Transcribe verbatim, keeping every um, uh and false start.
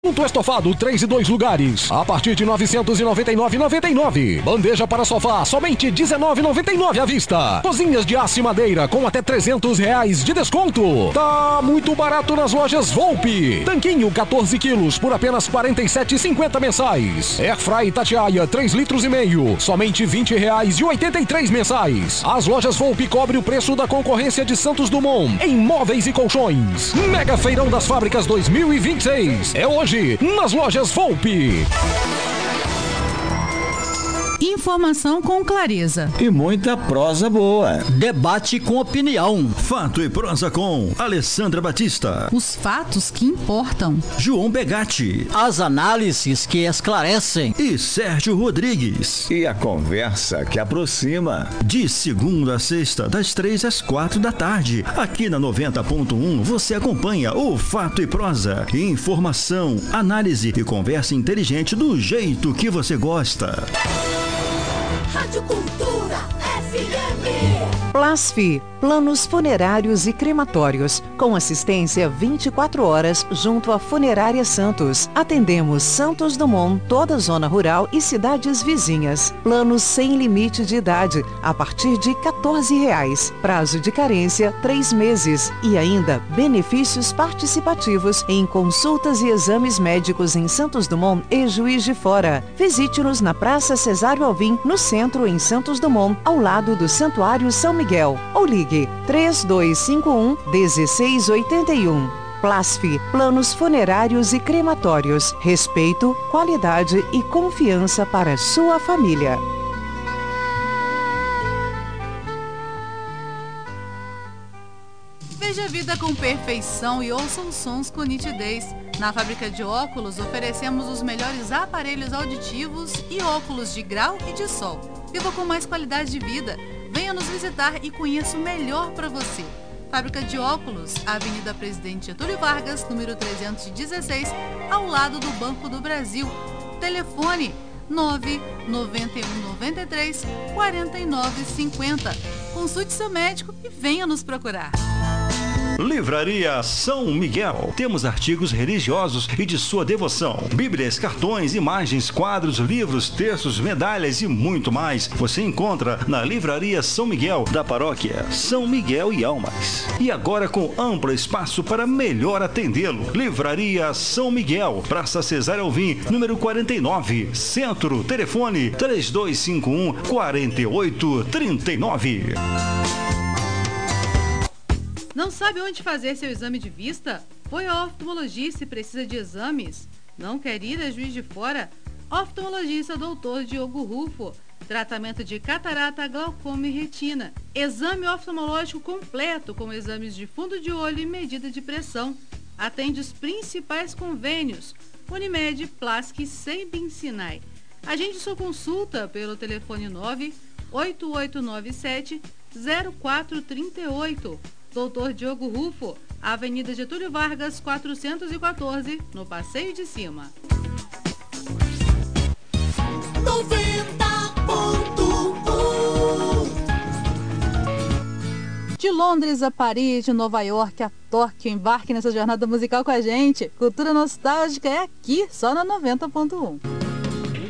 Ponto estofado, três e dois lugares, a partir de novecentos e noventa e nove reais e noventa e nove centavos. Bandeja para sofá, somente dezenove reais e noventa e nove centavos à vista. Cozinhas de aço e madeira com até trezentos reais de desconto. Tá muito barato nas lojas Volpe. Tanquinho quatorze quilos por apenas quarenta e sete reais e cinquenta centavos mensais. Airfry Itatiaia três litros e meio, somente vinte reais e oitenta e três centavos mensais. As lojas Volpe cobrem o preço da concorrência de Santos Dumont em móveis e colchões. Mega Feirão das Fábricas dois mil e vinte e seis. É hoje nas lojas Volpe. Informação com clareza e muita prosa boa. Debate com opinião. Fato e prosa com Alessandra Batista. Os fatos que importam. João Begatti. As análises que esclarecem. E Sérgio Rodrigues. E a conversa que aproxima. De segunda a sexta, das três às quatro da tarde. Aqui na noventa ponto um você acompanha o Fato e Prosa. Informação, análise e conversa inteligente do jeito que você gosta. Rádio Cultura F M. Plasfi, planos funerários e crematórios, com assistência vinte e quatro horas junto à Funerária Santos. Atendemos Santos Dumont, toda a zona rural e cidades vizinhas. Planos sem limite de idade, a partir de quatorze reais. Prazo de carência, três meses. E ainda, benefícios participativos em consultas e exames médicos em Santos Dumont e Juiz de Fora. Visite-nos na Praça Cesário Alvim, no centro, em Santos Dumont, ao lado do Santuário São Miguel. Ou ligue três dois cinco um, um seis oito um. Plasfi, planos funerários e crematórios. Respeito, qualidade e confiança para sua família. Veja a vida com perfeição e ouça os sons com nitidez. Na Fábrica de Óculos, oferecemos os melhores aparelhos auditivos e óculos de grau e de sol. Viva com mais qualidade de vida. Venha nos visitar e conheça o melhor para você. Fábrica de Óculos, Avenida Presidente Getúlio Vargas, número trezentos e dezesseis, ao lado do Banco do Brasil. Telefone nove nove um nove três quatro nove cinco zero. Consulte seu médico e venha nos procurar. Livraria São Miguel. Temos artigos religiosos e de sua devoção. Bíblias, cartões, imagens, quadros, livros, textos, medalhas e muito mais. Você encontra na Livraria São Miguel, da paróquia São Miguel e Almas. E agora com amplo espaço para melhor atendê-lo. Livraria São Miguel, Praça Cesário Alvim, número quarenta e nove, Centro. Telefone três dois cinco um, quatro oito três nove. Não sabe onde fazer seu exame de vista? Foi ao oftalmologista e precisa de exames? Não quer ir a Juiz de Fora? Oftalmologista doutor Diogo Rufo. Tratamento de catarata, glaucoma e retina. Exame oftalmológico completo com exames de fundo de olho e medida de pressão. Atende os principais convênios: Unimed, Plasc e Sembin Sinai. Agende sua consulta pelo telefone nove oito oito nove sete zero quatro três oito. doutor Diogo Rufo, Avenida Getúlio Vargas, quatrocentos e quatorze, no Passeio de Cima. noventa ponto um. De Londres a Paris, de Nova York a Tóquio, embarque nessa jornada musical com a gente. Cultura nostálgica é aqui, só na noventa ponto um.